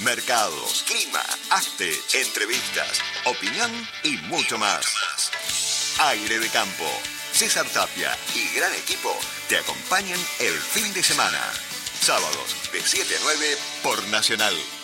mercados, clima, arte, entrevistas, opinión y mucho más. Aire de Campo. César Tapia y gran equipo te acompañan el fin de semana. Sábados de 7 a 9 por Nacional.